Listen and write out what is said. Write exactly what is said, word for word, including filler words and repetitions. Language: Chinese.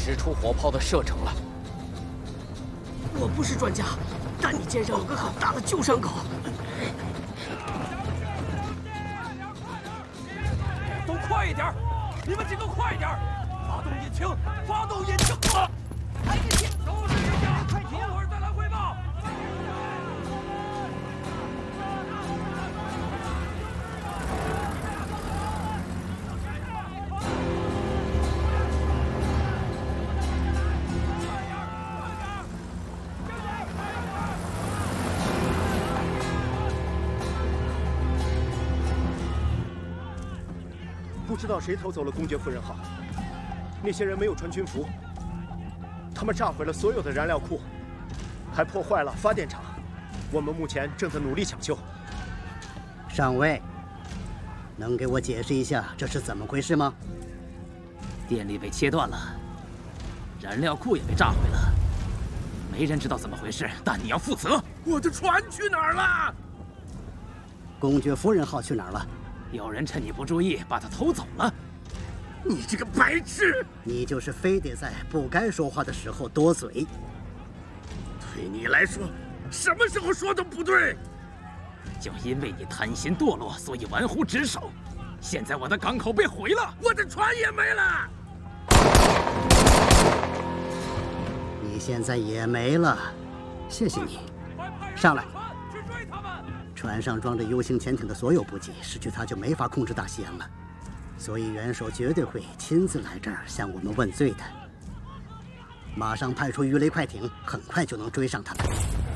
使出火炮的射程了。 我不是专家，但你肩上有个很大的旧伤口。 都快一点！你们几个快一点！发动引擎！发动引擎！啊！开引擎！收拾一下，快停！等会儿再来汇报。 不知道谁偷走了公爵夫人号，那些人没有穿军服，他们炸毁了所有的燃料库，还破坏了发电厂。我们目前正在努力抢修。 上尉，能给我解释一下这是怎么回事吗？ 电力被切断了，燃料库也被炸毁了，没人知道怎么回事，但你要负责。 我的船去哪儿了？ 公爵夫人号去哪儿了？ 有人趁你不注意把它偷走了。 你这个白痴！ 你就是非得在不该说话的时候多嘴。 对你来说，什么时候说的不对？ 就因为你贪心堕落，所以玩忽职守。现在我的港口被毁了， 我的船也没了。 你现在也没了，谢谢你。上来。 船上装着 U 型潜艇的所有补给，失去它就没法控制大西洋了，所以元首绝对会亲自来这儿向我们问罪的。马上派出鱼雷快艇，很快就能追上他们。